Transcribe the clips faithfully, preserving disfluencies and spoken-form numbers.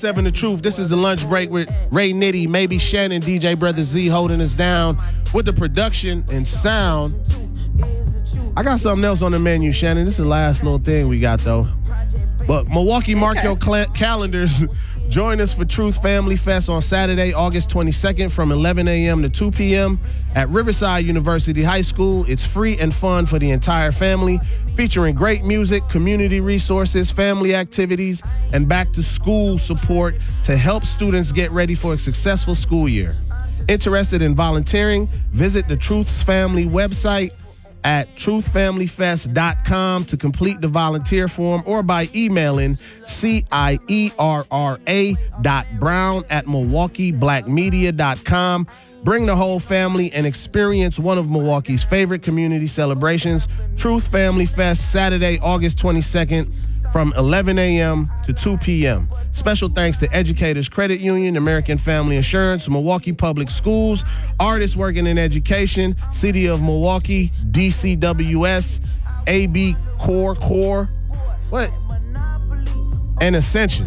Seven The Truth. This is the lunch break with Ray Nitty, maybe Shannon, D J Brother Z holding us down with the production and sound. I got something else on the menu, Shannon. This is the last little thing we got, though. But Milwaukee, mark okay. your cl- calendars. Join us for Truth Family Fest on Saturday, August twenty-second from eleven a.m. to two p.m. at Riverside University High School. It's free and fun for the entire family, featuring great music, community resources, family activities, and back-to-school support to help students get ready for a successful school year. Interested in volunteering? Visit the Truth's Family website at truth family fest dot com to complete the volunteer form or by emailing C I E R R A dot brown at milwaukee black media dot com. Bring the whole family and experience one of Milwaukee's favorite community celebrations. Truth Family Fest, Saturday, August twenty-second from eleven a.m. to two p.m. Special thanks to Educators Credit Union, American Family Insurance, Milwaukee Public Schools, Artists Working in Education, City of Milwaukee, D C W S, A B Core Core, what? And Ascension.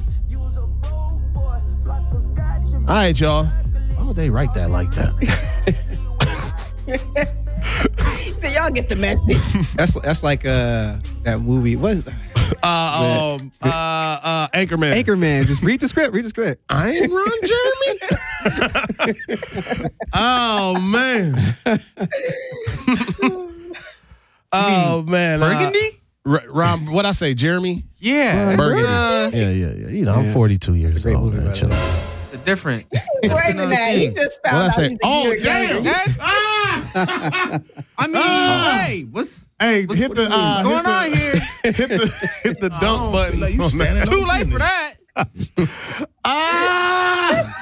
All right, y'all. Why would they write that like that? So y'all get the message. That's that's like uh that movie. What is that? Uh, um, uh, uh, Anchorman. Anchorman. Just read the script. Read the script. I ain't Ron Jeremy. Oh man. Oh man. Burgundy? Uh, Ron, what I say, Jeremy? Yeah. Burgundy. Uh, yeah, yeah, yeah. You know, I'm yeah. forty-two years It's a great old. movie, Man. Chill out. It's a different. Wait a minute, he just found What I out say? he's a Oh, year damn. younger. That's, ah! I mean, Ah. hey, what's Hey, what's, hit the uh, what's going hit on the, here? Hit the hit the dunk Oh, button. like you on standing that. up. Too late for that. Ah!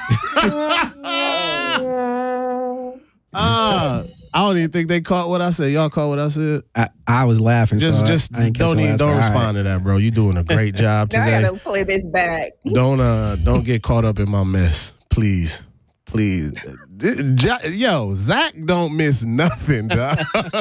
Ah! I don't even think they caught what I said. Y'all caught what I said? I, I was laughing. Just, so just I, I didn't catch don't the even last don't part. respond All to that, bro. You're doing a great job Now I today. gotta play this back. Don't uh, don't get caught up in my mess, please, please. Yo, Zach don't miss nothing, dog.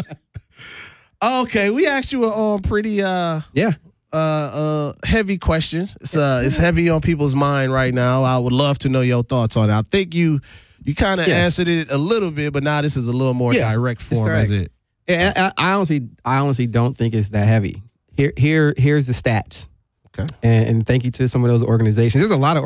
Okay, we asked you a um, pretty uh, right. Yeah. uh, uh, heavy question. It's uh, it's heavy on people's mind right now. I would love to know your thoughts on it. I think you you kind of Yeah. answered it a little bit, but now this is a little more Yeah, direct it's form. Is direct. it? Yeah, I, I honestly, I honestly don't think it's that heavy. Here, here, here's the stats. Okay. And, and thank you to some of those organizations. There's a lot of